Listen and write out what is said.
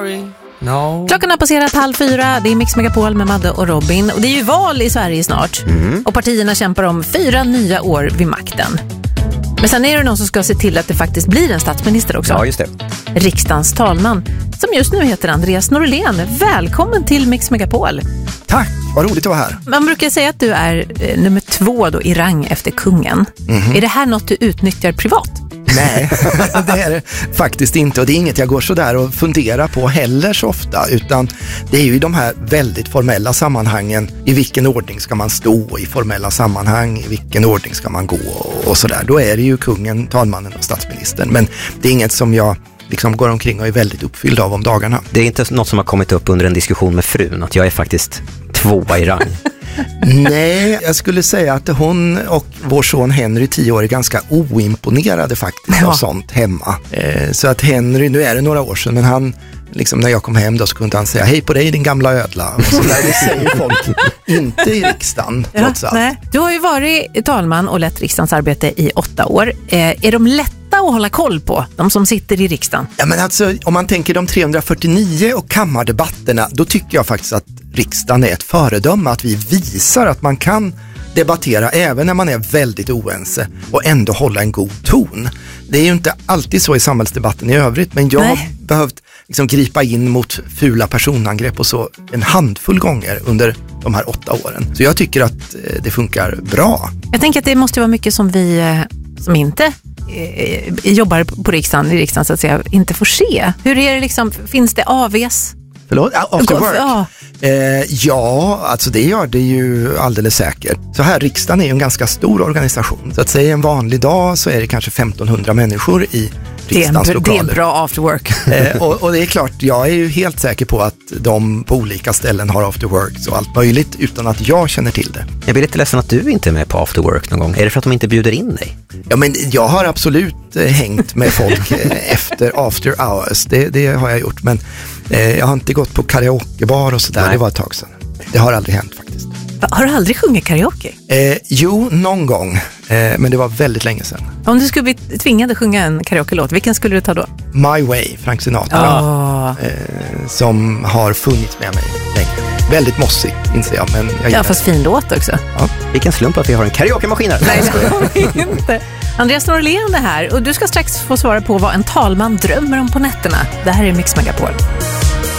Klockan har passerat 3:30. Det är Mix Megapol med Madde och Robin. Och det är ju val i Sverige snart. Och partierna kämpar om 4 nya år vid makten. Men sen är det någon som ska se till att det faktiskt blir en statsminister också. Ja, just det. Riksdagens talman, som just nu heter Andreas Norlén. Välkommen till Mix Megapol. Tack, vad roligt att vara här. Man brukar säga att du är nummer 2 då i rang efter kungen. Är det här något du utnyttjar privat? Nej, det är det faktiskt inte. Och det är inget jag går så där och funderar på heller så ofta. Utan det är ju i de här väldigt formella sammanhangen. I vilken ordning ska man stå i formella sammanhang? I vilken ordning ska man gå? Och sådär. Då är det ju kungen, talmannen och statsministern. Men det är inget som jag liksom går omkring och är väldigt uppfylld av om dagarna. Det är inte något som har kommit upp under en diskussion med frun, att jag är faktiskt 2 i rang. Nej, jag skulle säga att hon och vår son Henry 10 år är ganska oimponerade faktiskt av sånt hemma. Så att Henry, nu är det några år sedan, men han liksom när jag kom hem då så kunde han säga hej på dig din gamla ödla. Och så där, det säger folk inte i riksdagen trots allt. Nej. Du har ju varit talman och lett riksdagens arbete i 8 år. Är de lätta att hålla koll på, de som sitter i riksdagen? Ja, men alltså, om man tänker de 349 och kammardebatterna, då tycker jag faktiskt att riksdagen är ett föredöme, att vi visar att man kan debattera även när man är väldigt oense och ändå hålla en god ton. Det är ju inte alltid så i samhällsdebatten i övrigt, men jag har behövt liksom gripa in mot fula personangrepp och så en handfull gånger under de här 8 åren. Så jag tycker att det funkar bra. Jag tänker att det måste vara mycket som vi som inte jobbar på riksdagen, i riksdagen så att säga, inte får se. Hur är det liksom, finns det AVs? Förlåt? After work? Ja. Ja, alltså det gör det ju alldeles säkert. Så här, riksdagen är ju en ganska stor organisation. Så att säga en vanlig dag så är det kanske 1500 människor i riksdagens lokaler. Det är en bra after work. Och det är klart, jag är ju helt säker på att de på olika ställen har after work och allt möjligt utan att jag känner till det. Jag blir lite ledsen att du inte är med på after work någon gång. Är det för att de inte bjuder in dig? Ja, men jag har absolut hängt med folk efter after hours. Det har jag gjort, men jag har inte gått på karaokebar och sådär. Det var ett tag sedan. Det har aldrig hänt faktiskt. Har du aldrig sjungit karaoke? Jo, någon gång. Men det var väldigt länge sedan. Om du skulle bli tvingad att sjunga en karaoke-låt, vilken skulle du ta då? My Way, Frank Sinatra. Som har funnits med mig länge. Väldigt mossigt, inser jag. Men jag ja, fast fin låt också. Ja. Vilken slump att vi har en karaoke-maskin här. Nej, det har vi inte. Andreas Norlén är här och du ska strax få svara på vad en talman drömmer om på nätterna. Det här är Mix Megapol.